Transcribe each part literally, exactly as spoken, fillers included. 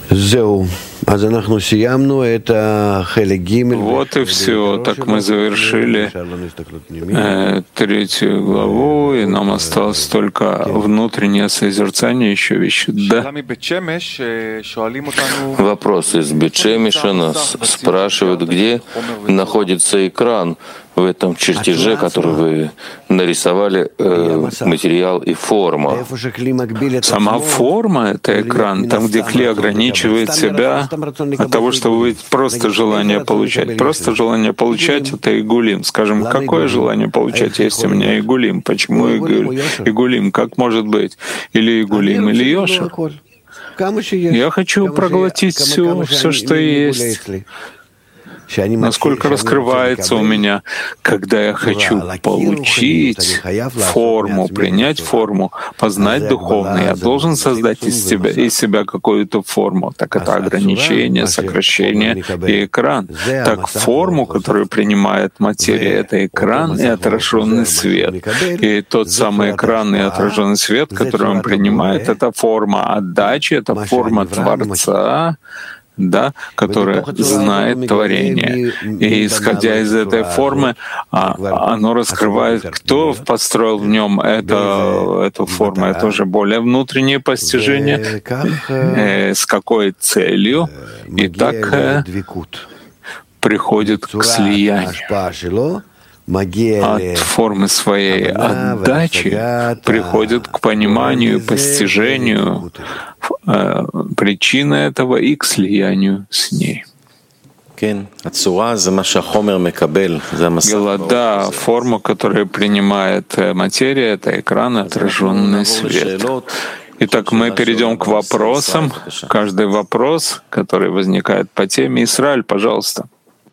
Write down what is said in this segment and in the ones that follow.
Вот и все. Так мы завершили э, третью главу, и нам осталось только внутреннее созерцание, еще вещи. Да. Вопрос из Бет-Шемеша. Нас спрашивают, где находится экран в этом чертеже, который вы нарисовали, э, материал и форма. Сама форма — это экран, там, где клей ограничивает себя от того, чтобы быть просто желание получать. Просто желание получать — это игулим. Скажем, какое желание получать, есть у меня игулим? Почему игулим? Как может быть? Или игулим, или йошер? Я хочу проглотить все, все, что есть. Насколько раскрывается у меня, когда я хочу получить форму, принять форму, познать духовное, я должен создать из себя, из себя какую-то форму. Так это ограничение, сокращение и экран. Так форму, которую принимает материя, это экран и отраженный свет. И тот самый экран и отраженный свет, который он принимает, это форма отдачи, это форма Творца, да, которая знает творение. И исходя из этой формы, оно раскрывает, кто построил в нем это, эту форму. Это уже более внутреннее постижение, э, с какой целью, и так э, приходит к слиянию. От формы своей отдачи приходит к пониманию, постижению э, причины этого и к слиянию с ней. Голода, форма, которую принимает материя, это экран, отраженный свет. Итак, мы перейдем к вопросам. Каждый вопрос, который возникает по теме. Исраэль, пожалуйста.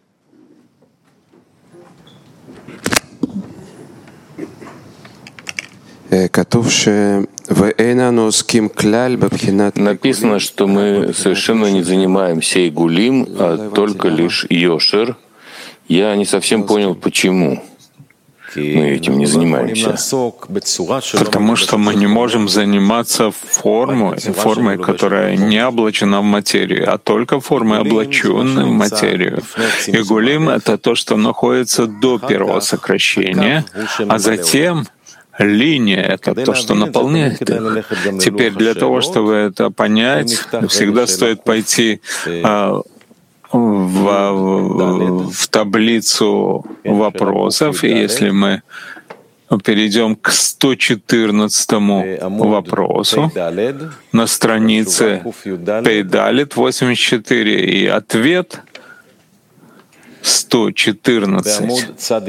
Написано, что мы совершенно не занимаемся игулим, а только лишь йошер. Я не совсем понял, почему мы этим не занимаемся. Потому что мы не можем заниматься формой, формой, которая не облачена в материю, а только формой, облаченной в материю. Игулим — это то, что находится до первого сокращения, а затем линия — это то, что наполняет их. Теперь для того, чтобы это понять, всегда стоит пойти а, в, в, в таблицу вопросов, и если мы перейдем к сто четырнадцатому вопросу на странице Пейдалит восемьдесят четыре, и ответ сто четырнадцать.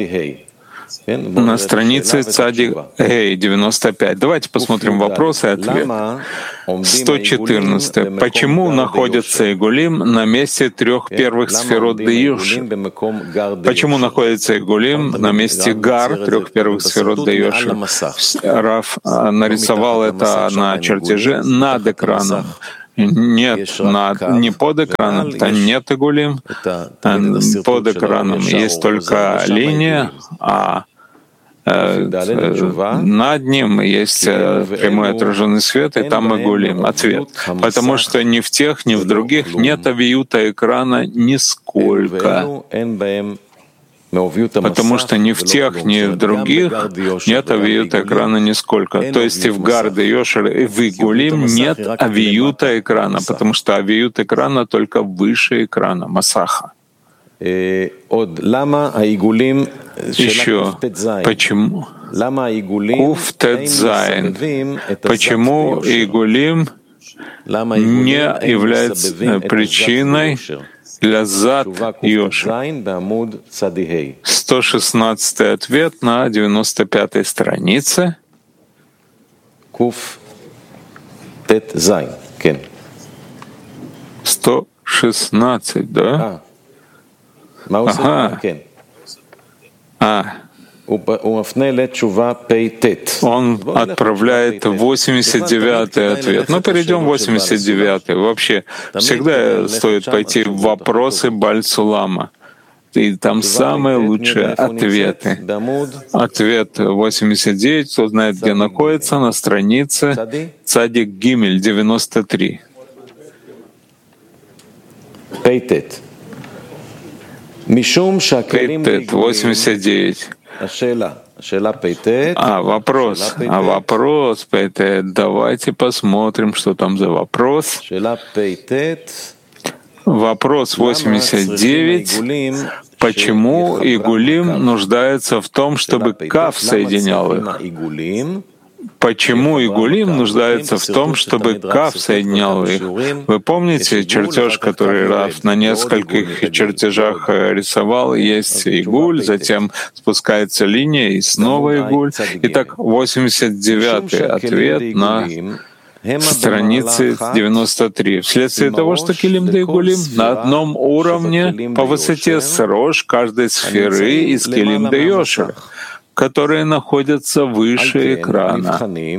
На странице Цадик Гей девяносто пять. Давайте посмотрим вопрос и ответ. сто четырнадцать. Почему находится Игулим на месте трех первых сферот Деюши? Почему находится Игулим на месте Гар, трех первых сферот Деюши? Раф нарисовал это на чертеже над экраном. Нет, над, не под экраном, это нет игулим. Под экраном есть только линия, а э, э, над ним есть э, прямой отраженный свет, и там игулим. Ответ. Потому что ни в тех, ни в других нет авиюта экрана нисколько. Потому что ни в тех, ни в других нет авиюта экрана нисколько. То есть и в Гарде, Йошер, и в Игулим нет авиюта экрана, потому что авиют экрана только выше экрана, Масаха. Еще. Почему? Куф Тет Зайн. Почему Игулим не является причиной для зад Йошер? сто шестнадцатый ответ на девяносто пятой странице. Куф Тет Зайн. сто шестнадцать, да? Ага. А. Он отправляет восемьдесят девятый ответ. Ну, перейдем в восемьдесят девятый. Вообще, всегда стоит пойти в вопросы Баль-Сулама. И там самые лучшие ответы. Ответ восемьдесят девять, кто знает, где находится, на странице Цадик Гимель девяносто три. Пейтет восемьдесят девять. А, вопрос. А вопрос, Пейтет. Давайте посмотрим, что там за вопрос. Вопрос восемьдесят девять. Почему игулим нуждается в том, чтобы кав соединял их? Почему игулим нуждается в том, чтобы кав соединял их? Вы помните чертеж, который Рав на нескольких чертежах рисовал? Есть игуль, затем спускается линия и снова игуль. Итак, восемьдесят девятый ответ на странице девяносто три. Вследствие того, что килим да игулим на одном уровне по высоте с рош каждой сферы из килим да йошер, которые находятся выше экрана.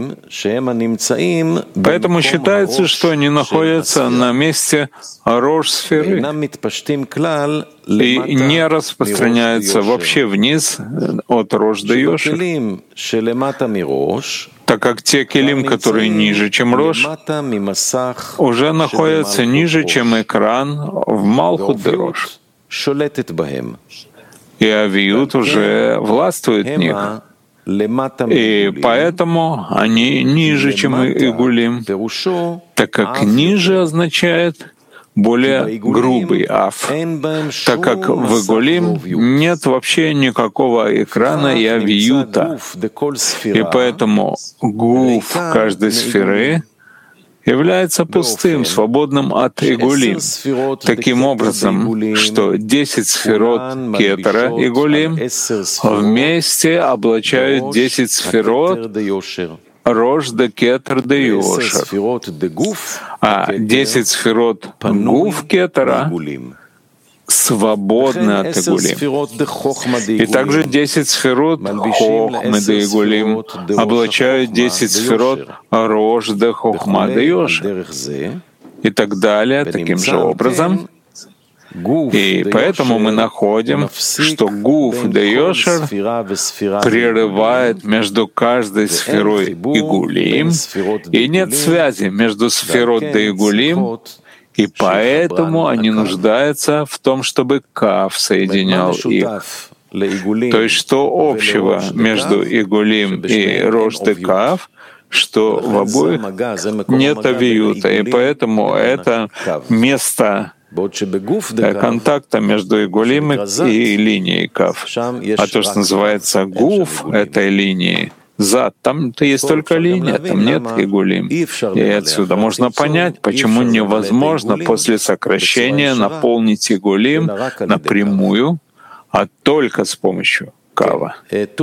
Поэтому считается, что они находятся на месте рош-сферы и не распространяются вообще вниз от рош до йошер, так как те килим, которые ниже, чем рош, уже находятся ниже, чем экран в малхут де рош. И авиют уже властвует в них. И поэтому они ниже, чем игулим, так как ниже означает более грубый аф, так как в игулим нет вообще никакого экрана и авиюта. И поэтому гуф каждой сферы является пустым, свободным от игулим. Таким образом, что десять сферот кетера игулим вместе облачают десять сферот рош да кетер да йошер, а десять сферот гуф кетера свободны от игулим. И также десять сферот хохмы да игулим облачают десять сферот рош да хохма да йошер и так далее, таким же образом. И поэтому мы находим, что гуф да йошер прерывает между каждой сферой игулим, и нет связи между сферот да игулим, и поэтому они нуждаются в том, чтобы кав соединял их. То есть что общего между игулим и рош да кав, что в обоих нет авиюта, и поэтому это место контакта между игулим и линией кав. А то, что называется гуф этой линии, зад, там-то есть только линия, там нет игулим. И отсюда можно понять, почему невозможно после сокращения наполнить игулим напрямую, а только с помощью кава.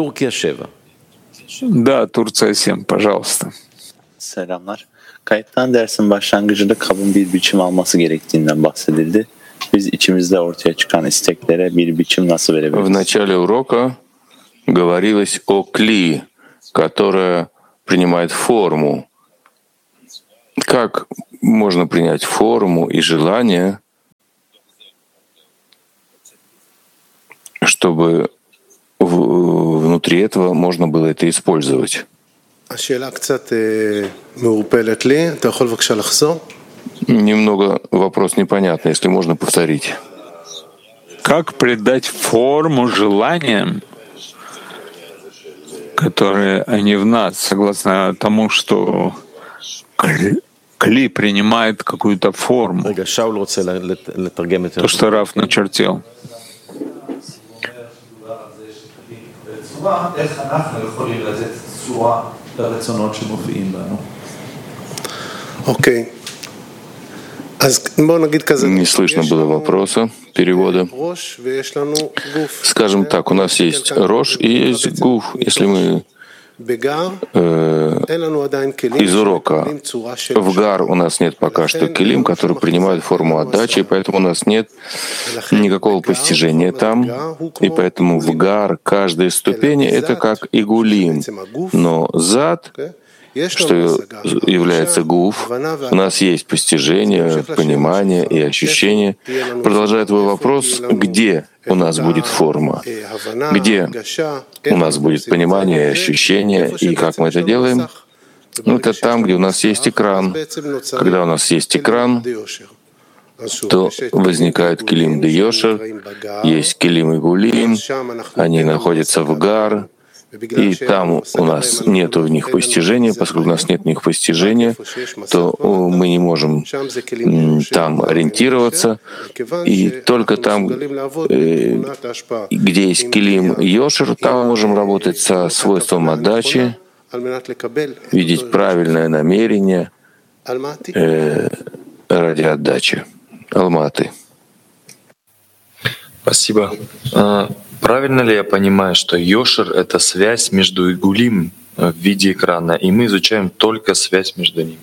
Да, Турция семь, пожалуйста. Selamlar. Kayıttan dersin başlangıcında kabın bir biçim alması gerektiğinden bahsedildi. Biz içimizde ortaya çıkan isteklere bir biçim nasıl verebiliriz? В начале урока говорилось о кли, которая принимает форму. Как можно принять форму и желание, чтобы внутри этого можно было это использовать? Немного вопрос непонятный, если можно повторить. Как придать форму желаниям, которые они в нас, согласно тому, что кли принимает какую-то форму, то, что Рав начертил. Окей. Не слышно было вопроса, перевода. Скажем так, у нас есть рош и есть гуф. Если мы э, из урока в гар у нас нет пока что килим, который принимает форму отдачи, поэтому у нас нет никакого постижения там, и поэтому в гар каждая ступень — это как игулим, но зад, что является гуф, у нас есть постижение, понимание и ощущение. Продолжая твой вопрос, где у нас будет форма, где у нас будет понимание и ощущение, и как мы это делаем? Ну, это там, где у нас есть экран. Когда у нас есть экран, то возникает килим де йошер, есть килим и гулим, они находятся в гар, и там у нас нет в них постижения. Поскольку у нас нет в них постижения, то мы не можем там ориентироваться. И только там, где есть килим йошер, там мы можем работать со свойством отдачи, видеть правильное намерение э, ради отдачи. Алматы. Спасибо. Правильно ли я понимаю, что йошер — это связь между игулим в виде экрана, и мы изучаем только связь между ними?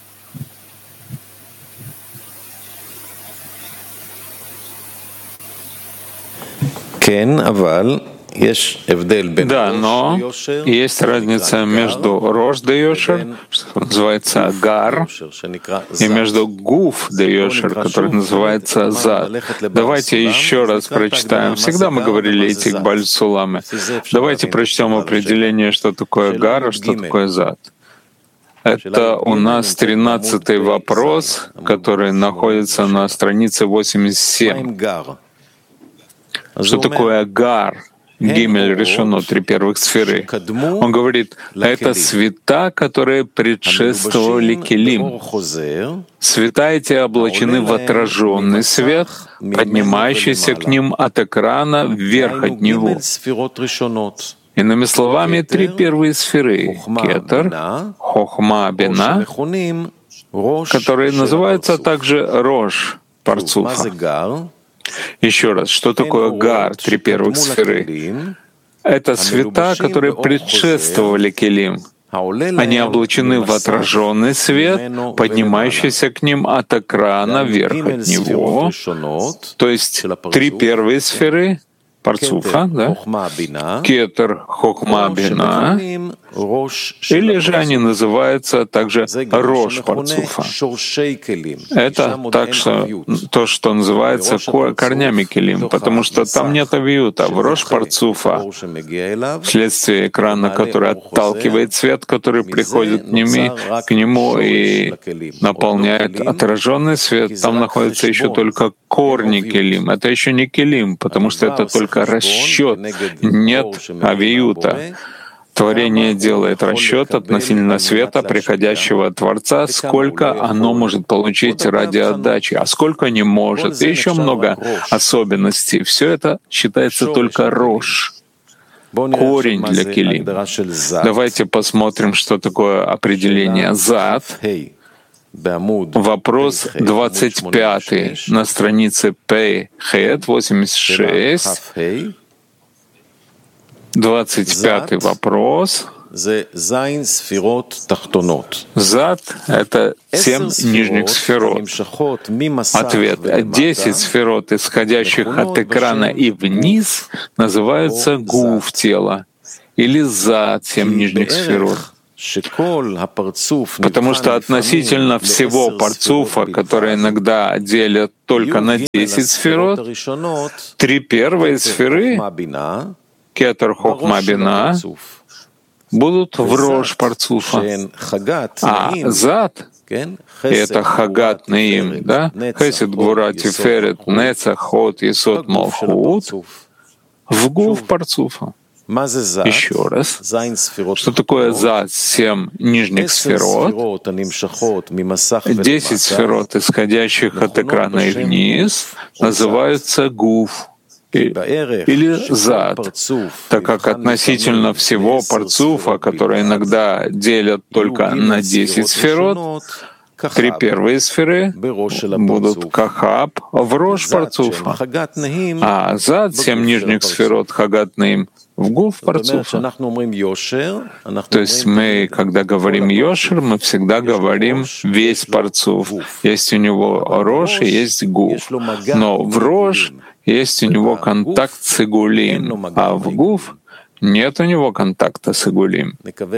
Да, но есть разница между рош де йошер, что называется гар, и между гуф де йошер, который называется зад. Давайте еще раз прочитаем. Всегда мы говорили эти бальсуламы. Давайте прочтем определение, что такое гар, а что такое зад. Это у нас тринадцатый вопрос, который находится на странице восемьдесят семь. Что такое гар? Гимель решено, три первых сферы. Он говорит, это света, которые предшествовали килим. Света эти облачены в отраженный свет, поднимающийся к ним от экрана вверх от него. Иными словами, три первые сферы — кетер, хохма, бина, которые называются также рош, парцуфа. Еще раз, что такое гар, три первых сферы? Это света, которые предшествовали килим. Они облачены в отраженный свет, поднимающийся к ним от экрана вверх от него. То есть три первые сферы — парцуфа, да? Кетер, хохма, бина, или же они называются также рош парцуфа. Это так, что, то, что называется корнями килим, потому что там нет авиюта. В рош парцуфа, вследствие экрана, который отталкивает свет, который приходит к нему, к нему и наполняет отраженный свет, там находится еще только корни килим. Это еще не килим, потому что это только расчет, нет авиюта. Творение делает расчет относительно света, приходящего от Творца, сколько оно может получить ради отдачи, а сколько не может. И еще много особенностей. Все это считается только рош, корень для килим. Давайте посмотрим, что такое определение зад. Вопрос двадцать пятый на странице Пей Хет восемьдесят шесть. двадцать пятый вопрос. Зад — это семь нижних сферот. Ответ. Десять сферот, исходящих от экрана и вниз, называются гуф тела, или зад, семь нижних сферот. Потому что относительно всего парцуфа, который иногда делят только на десять сферот, три первые сферы — кетер, хохма, бина — будут в рош парцуфа, а зад — это хагат неим, да? Хесед, гвура, тиферет, нецах, ход, есот, малхут — в гуф парцуфа. Еще раз. Что такое зад? Семь нижних сферот, десять сферот, исходящих от экрана и вниз, называются гуф или зад, так как относительно всего парцуфа, который иногда делят только на десять сферот, три первые сферы будут кахаб в рош парцуфа, а зад, семь нижних сферот, хагат наим, в гуф парцуфа. То есть мы, когда говорим йошер, мы всегда говорим весь парцуф. Есть у него рош и есть гуф. Но в рош есть у него контакт с игулим, а в гуф нет у него контакта с игулим.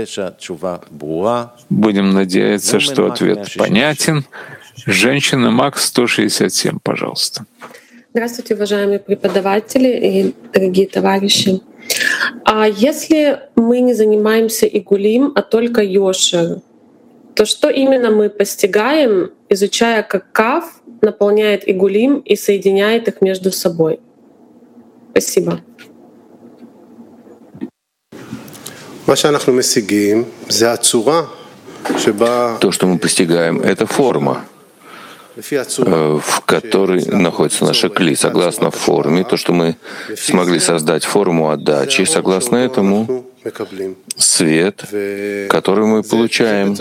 Будем надеяться, что ответ понятен. Женщина Макс сто шестьдесят семь, пожалуйста. Здравствуйте, уважаемые преподаватели и дорогие товарищи. А если мы не занимаемся игулим, а только йошер, то что именно мы постигаем, изучая как кав наполняет игулим и соединяет их между собой. Спасибо. То, что мы постигаем, это форма, в которой находится наша кли. Согласно форме, то, что мы смогли создать форму отдачи, согласно этому свет, который мы получаем.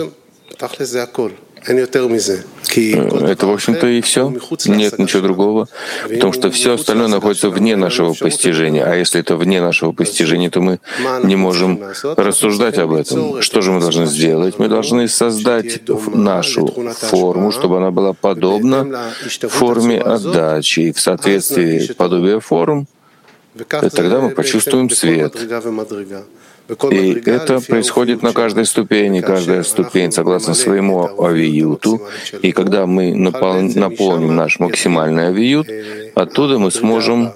Это, в общем-то, и все. Нет ничего другого. Потому что все остальное находится вне нашего постижения. А если это вне нашего постижения, то мы не можем рассуждать об этом. Что же мы должны сделать? Мы должны создать нашу форму, чтобы она была подобна форме отдачи. И в соответствии подобия форм, тогда мы почувствуем свет. И это происходит на каждой ступени, каждая ступень согласно своему авиюту. И когда мы напол... наполним наш максимальный авиют, оттуда мы сможем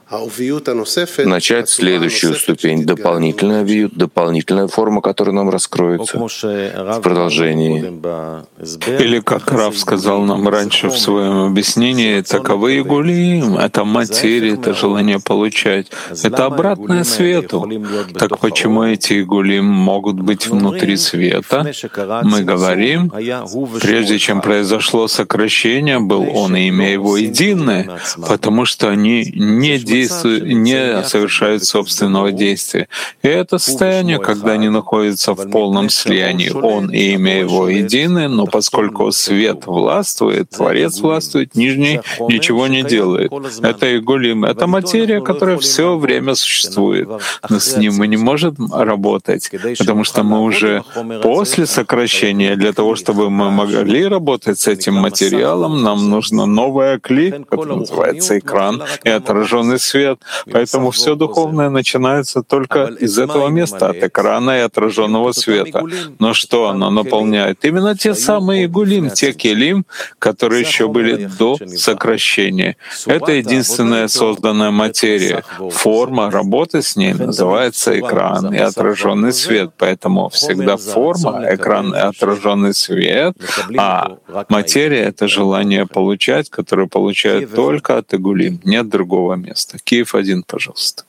начать следующую ступень, дополнительный авиют, дополнительная форма, которая нам раскроется в продолжении. Или, как Рав сказал нам раньше в своем объяснении, таковы игулим, это материя, это желание получать, это обратное свету. Так почему эти игулим могут быть внутри света? Мы говорим, прежде чем произошло сокращение, был он и имя его единое, потому что они не действуют, не совершают собственного действия. И это состояние, когда они находятся в полном слиянии. Он и имя его едины, но поскольку свет властвует, Творец властвует, нижний ничего не делает. Это игулим, это материя, которая все время существует. Но с ним мы не можем работать, потому что мы уже после сокращения. Для того, чтобы мы могли работать с этим материалом, нам нужно новая кли, которая называется экран, и отраженный свет. Поэтому все духовное начинается только из этого места, от экрана и отраженного света. Но что оно наполняет? Именно те самые игулим, те келим, которые еще были до сокращения. Это единственная созданная материя. Форма работы с ней называется экран и отраженный свет. Поэтому всегда форма, экран и отраженный свет, а материя — это желание получать, которое получает только от игулим, нет другого места. Киев один, пожалуйста.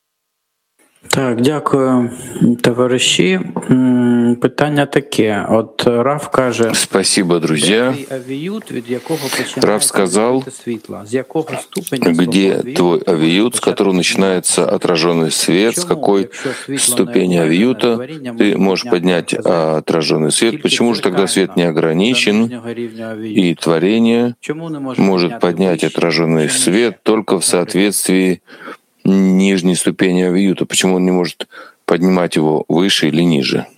Так, дякую, товариші. Питання таке. От Рав каже, спасибо, друзья. Рав сказал, где твой авиют, с которого начинается отраженный свет, с какой ступени авиюта ты можешь поднять отраженный свет. Почему же тогда свет не ограничен, и творение может поднять отраженный свет только в соответствии нижней ступени авиюта? Почему он не может поднимать его выше или ниже?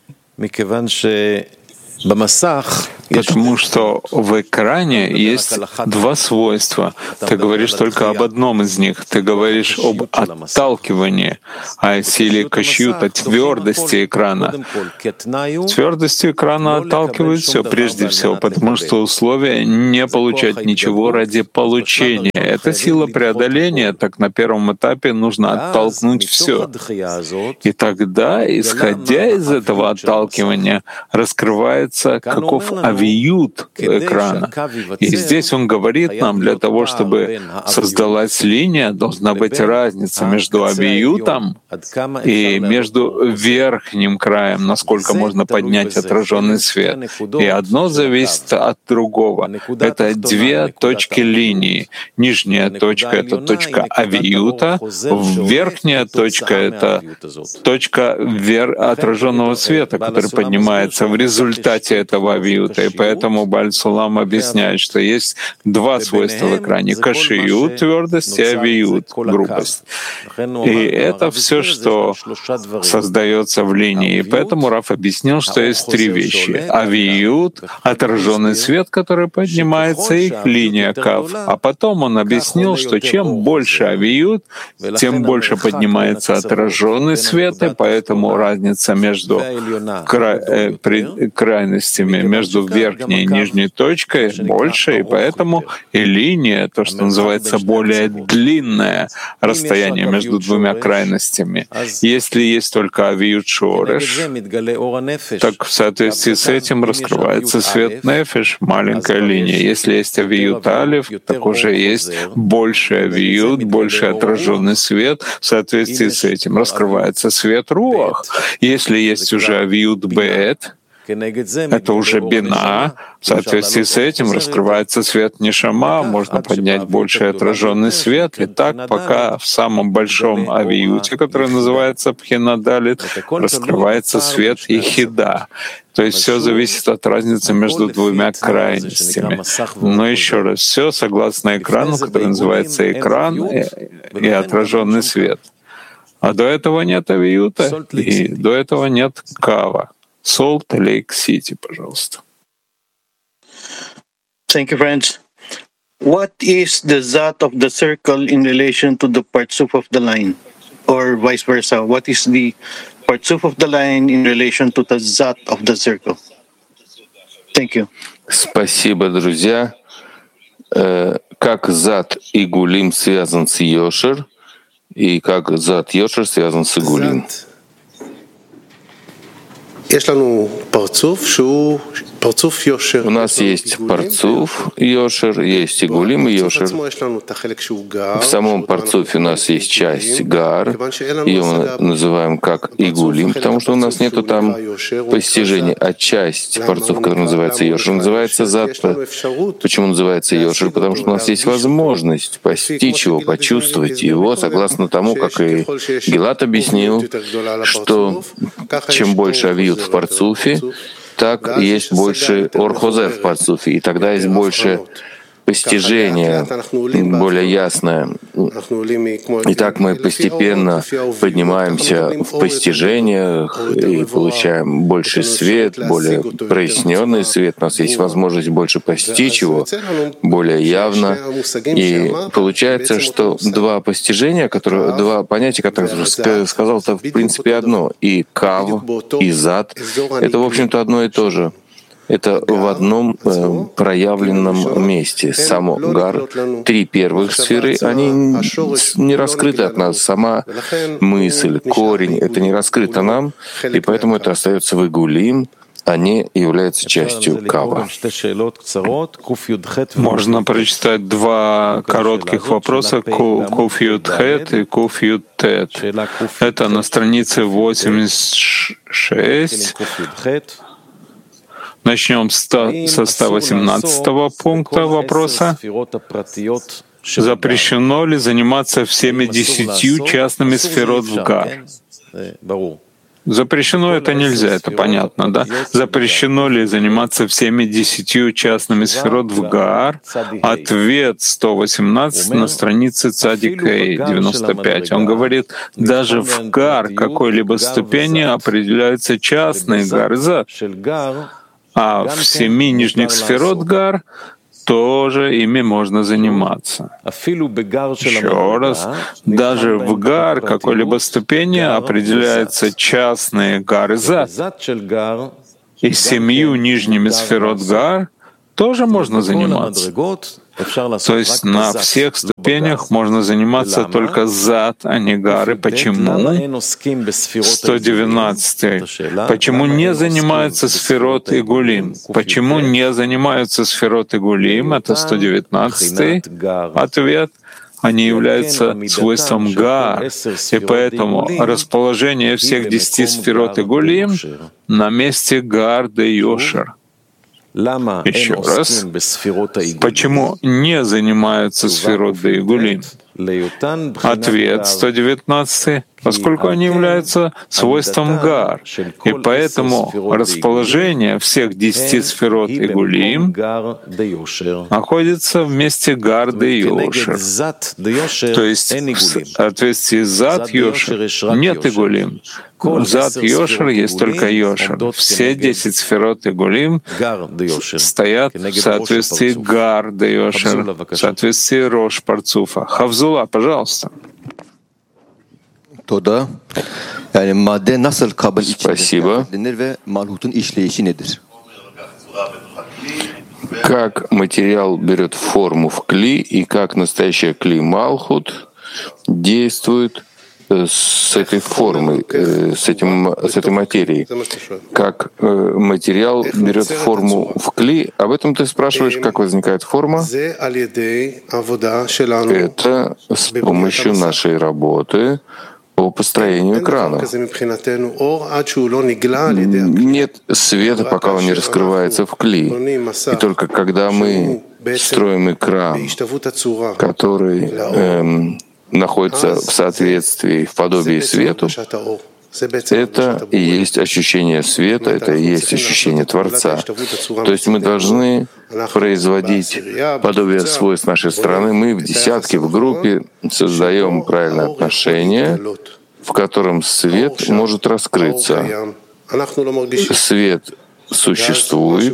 Потому что в экране есть два свойства. Ты говоришь только об одном из них. Ты говоришь об отталкивании, о силе кашьют, о твердости экрана. Твердостью экрана отталкивает все прежде всего, потому что условие не получать ничего ради получения. Это сила преодоления, так на первом этапе нужно оттолкнуть все. И тогда, исходя из этого отталкивания, раскрывается каков авиют экрана. И здесь он говорит нам, для того, чтобы создалась линия, должна быть разница между авиютом и между верхним краем, насколько можно поднять отраженный свет. И одно зависит от другого. Это две точки линии. Нижняя точка — это точка авиюта, верхняя точка — это точка отраженного света, который поднимается в результате этого авиюта. И поэтому Бааль Сулам объясняет, что есть два свойства в экране — кашиют, твердость, и авиют, грубость. И это все, что создается в линии. И поэтому Рав объяснил, что есть три вещи: авиют, отраженный свет, который поднимается, и линия кав. А потом он объяснил, что чем больше авиют, тем больше поднимается отраженный свет, и поэтому разница между кра... э, крайностями, между верхней и нижней точкой больше, и поэтому и линия, то, что называется более длинное расстояние между двумя крайностями. Если есть только авиют шореш, так в соответствии с этим раскрывается свет нефеш, маленькая линия. Если есть авиют алиф, так уже есть больше авиют, больше отраженный свет. В соответствии с этим раскрывается свет руах. Если есть уже авиют бет, это уже бина. В соответствии с этим раскрывается свет нишама, можно поднять больший отраженный свет. И так, пока в самом большом авиюте, который называется пхинадалит, раскрывается свет ехида. То есть все зависит от разницы между двумя крайностями. Но еще раз, все согласно экрану, который называется экран и, и отраженный свет. А до этого нет авиюта, и до этого нет кава. Солт Лейк Сити, пожалуйста. Thank you, friends. What is the zat of the circle in relation to the partsuf of the line, or vice versa? What is the partsuf of the line in relation to the zat of the circle? Thank you. Спасибо, друзья. Как зат и гулим связан с йошер, и как зат йошер связан с игулим? У нас есть парцуф йошер, есть игулим и йошер. В самом парцуфе у нас есть часть гар, ее мы называем как игулим, потому что у нас нету там постижения, а часть парцуф, которая называется йошер, называется зат. Почему называется йошер? Потому что у нас есть возможность постичь его, почувствовать его, согласно тому, как и Гилат объяснил, что чем больше авиют в парцуфе, так есть больше орхозе в парцуфе, и тогда есть больше постижение более ясное. Итак, мы постепенно поднимаемся в постижениях и получаем больше свет, более проясненный свет. У нас есть возможность больше постичь его более явно. И получается, что два постижения, которые, два понятия, которые я сказал, это в принципе одно. И кав, и зад — это, в общем-то, одно и то же. Это в одном э, проявленном месте. Само гар, три первых сферы, они не раскрыты от нас. Сама мысль, корень — это не раскрыто нам, и поэтому это остается в игулим, а не является частью кава. Можно прочитать два коротких вопроса, куф юд хет и куф юд тет. Это на странице восемьдесят шесть. Начнем со ста восемнадцатого пункта вопроса. Запрещено ли заниматься всеми десятью частными сферот в гар? Запрещено это нельзя, это понятно, да? Запрещено ли заниматься всеми десятью частными сферот в гар? Ответ сто восемнадцать на странице Цадик Эй девяносто пять. Он говорит, даже в гар какой-либо ступени определяются частные гары зад. А в семи нижних сферот гар тоже ими можно заниматься. Еще раз, даже в гар какой-либо ступени определяются частные гары зад. И семью нижними сферот гар тоже можно заниматься. То есть на всех ступенях можно заниматься только зад, а не гары. Почему? сто девятнадцатый. Почему не занимаются сферот и гулим? Почему не занимаются сферот и гулим? Это сто девятнадцатый ответ. Они являются свойством гар, и поэтому расположение всех десяти сферот и гулим на месте гар де йошер. Еще раз, почему не занимаются сферот де игулим? Ответ сто девятнадцатый. Поскольку они являются свойством гар, и поэтому расположение всех десяти сферот игулим находится в месте гар де йошер. То есть в соответствии с зад йошер нет игулим. Зад йошер есть только йошер. Все десять сферот игулим стоят в соответствии гар де йошер, в соответствии рош парцуфа. Хавзула, пожалуйста. Спасибо. как материал берет форму в кли и как настоящая кли Малхут действует с этой формой, с, этим, с этой материей, как материал берет форму в кли. Об этом ты спрашиваешь, как возникает форма? Это с помощью нашей работы по построению экрана. Нет света, пока он не раскрывается в кли. И только когда мы строим экран, который эм, находится в соответствии, в подобии свету, это и есть ощущение света, это и есть ощущение Творца. То есть мы должны производить подобие свойств нашей стороны. Мы в десятке, в группе создаем правильное отношение, в котором свет может раскрыться. Свет существует,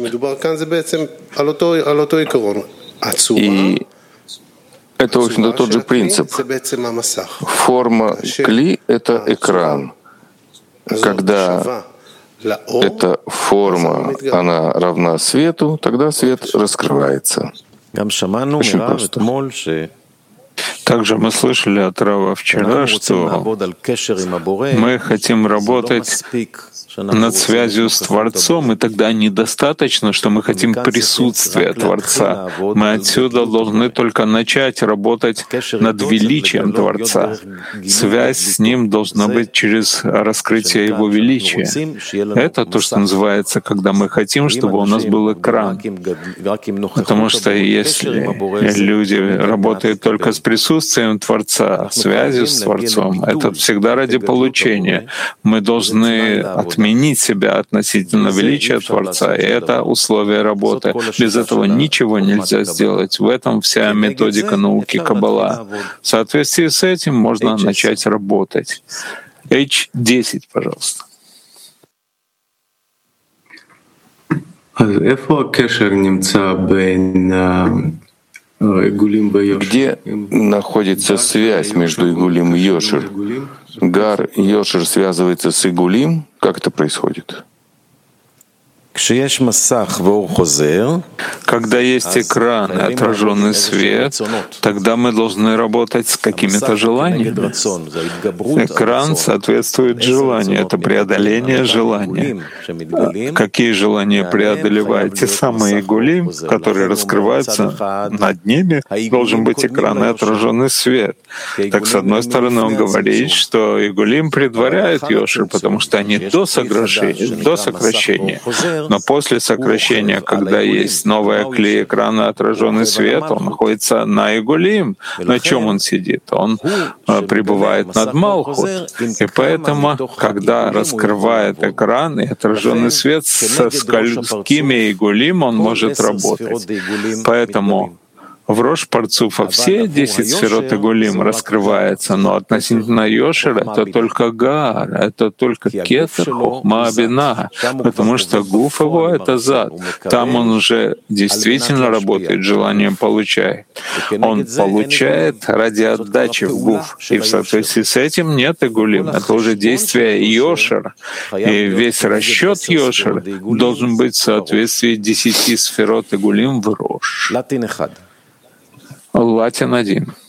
и это, в общем-то, тот же принцип. Форма кли — это экран. Когда эта форма, она равна свету, тогда свет раскрывается. Очень просто. Также мы слышали от Рава вчера, что мы хотим работать над связью с Творцом, и тогда недостаточно, что мы хотим присутствия Творца. Мы отсюда должны только начать работать над величием Творца. Связь с Ним должна быть через раскрытие Его величия. Это то, что называется, когда мы хотим, чтобы у нас был экран. Потому что если люди работают только с присутствием Творца, связью с Творцом, это всегда ради получения. Мы должны отменить изменить себя относительно величия Творца, и это условие работы. Без этого ничего нельзя сделать. В этом вся методика науки Каббала. В соответствии с этим можно начать работать. эйч десять, пожалуйста. Где находится связь между Игулим и Йошер? Гар Йошер связывается с Игулим? Как это происходит? Когда есть экран и отраженный свет, тогда мы должны работать с какими-то желаниями. Экран соответствует желанию, это преодоление желания. Какие желания преодолевают? Те самые игулим, которые раскрываются над ними, должен быть экран и отраженный свет. Так, с одной стороны, он говорит, что игулим предваряют Йошер, потому что они до сокращения, до сокращения. Но после сокращения, когда есть новая клей экрана, отраженный свет, он находится на Игулим. На чем он сидит? Он пребывает над Малхут. И поэтому, когда раскрывает экран и отраженный свет, со сколькими Игулим он может работать. Поэтому в Рош Парцуфа все десять сферот Игулим раскрываются, но относительно Йошера это только Гар, это только Кетер, Хохма, Бина, потому что Гуф его — это Зад. Там он уже действительно работает, желанием получает. Он получает ради отдачи в Гуф, и в соответствии с этим нет Игулим. Это уже действие Йошера. И весь расчет Йошера должен быть в соответствии десяти сферот Игулим в Рош. Латин один.